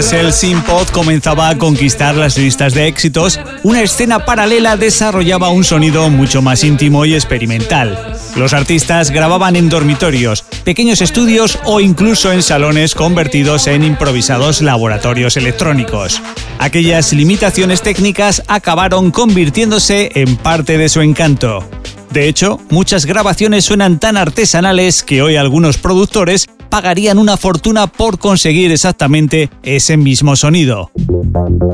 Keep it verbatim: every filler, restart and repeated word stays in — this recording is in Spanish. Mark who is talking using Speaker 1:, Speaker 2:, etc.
Speaker 1: El synth-pop comenzaba a conquistar las listas de éxitos, una escena paralela desarrollaba un sonido mucho más íntimo y experimental. Los artistas grababan en dormitorios, pequeños estudios o incluso en salones convertidos en improvisados laboratorios electrónicos. Aquellas limitaciones técnicas acabaron convirtiéndose en parte de su encanto. De hecho, muchas grabaciones suenan tan artesanales que hoy algunos productores pagarían una fortuna por conseguir exactamente ese mismo sonido.